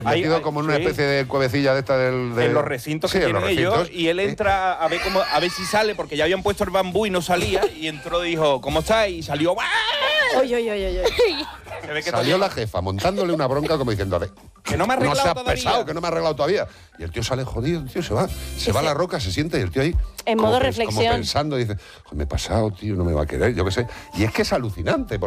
metido como en una especie de cuevecilla de esta en los recintos que tienen ellos, y él entra a ver si sale, porque ya habían puesto el bambú y no salía, y entró y dijo, ¿cómo está? Y salió... Oye. Se ve que salió la jefa montándole una bronca como diciendo, a ver, que no me ha arreglado no seas todavía. pesado, que no me ha arreglado todavía. Y el tío sale jodido, el tío se va a la roca, se siente y el tío ahí... En modo reflexión. Como pensando, dice, me he pasado, tío, no me va a querer, yo qué sé. Y es que es alucinante,